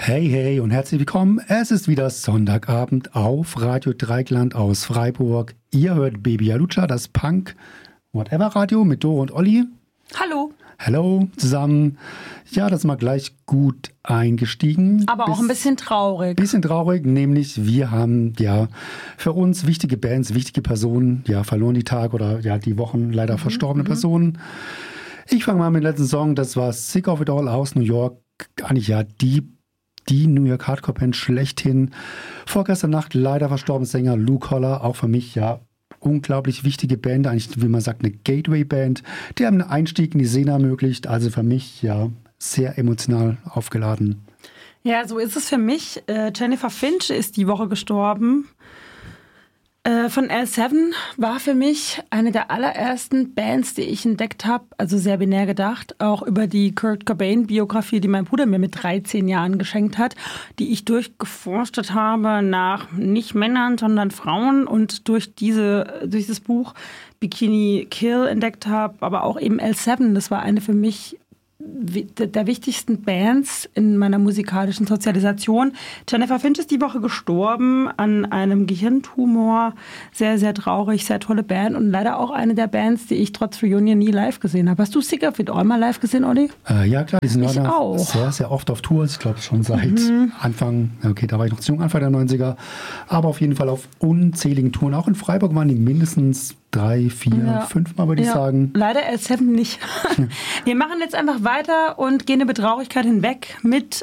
Hey, hey und herzlich willkommen. Es ist wieder Sonntagabend auf Radio Dreieckland aus Freiburg. Ihr hört Baby Alucha, das Punk Whatever Radio mit Doro und Olli. Hallo. Hallo zusammen. Ja, das ist mal gleich gut eingestiegen. Aber auch ein bisschen traurig. Bisschen traurig, nämlich wir haben ja für uns wichtige Bands, wichtige Personen, ja, verloren die Tag oder ja die Wochen leider verstorbene Personen. Ich fange mal mit dem letzten Song, das war Sick of It All aus New York. Eigentlich ja die New York Hardcore-Band schlechthin. Vorgestern Nacht leider verstorben Sänger Luke Holler, auch für mich ja unglaublich wichtige Band, eigentlich wie man sagt eine Gateway-Band, die haben einen Einstieg in die Szene ermöglicht, also für mich ja sehr emotional aufgeladen. Ja, so ist es für mich. Jennifer Finch ist die Woche gestorben. Von L7 war für mich eine der allerersten Bands, die ich entdeckt habe, also sehr binär gedacht, auch über die Kurt Cobain-Biografie, die mein Bruder mir mit 13 Jahren geschenkt hat, die ich durchgeforstet habe nach nicht Männern, sondern Frauen und durch dieses Buch Bikini Kill entdeckt habe, aber auch eben L7, das war eine für mich der wichtigsten Bands in meiner musikalischen Sozialisation. Jennifer Finch ist die Woche gestorben an einem Gehirntumor. Sehr, sehr traurig, sehr tolle Band und leider auch eine der Bands, die ich trotz Reunion nie live gesehen habe. Hast du Sick of It All mal live gesehen, Olli? Ja klar, die sind leider sehr, sehr oft auf Tour. Ich glaube schon seit Anfang, okay, da war ich noch zu jung, Anfang der 90er. Aber auf jeden Fall auf unzähligen Touren. Auch in Freiburg waren die mindestens 3, 4, 5 Mal, würde ich sagen. Leider L7 nicht. Wir machen jetzt einfach weiter und gehen über Traurigkeit hinweg mit,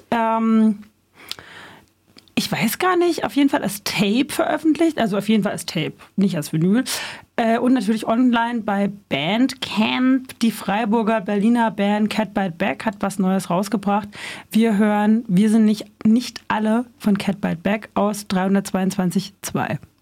ich weiß gar nicht, auf jeden Fall als Tape veröffentlicht. Also auf jeden Fall als Tape, nicht als Vinyl. Und natürlich online bei Bandcamp. Die Freiburger Berliner Band Cat Bite Back hat was Neues rausgebracht. Wir hören Wir sind nicht alle von Cat Bite Back aus 322.2.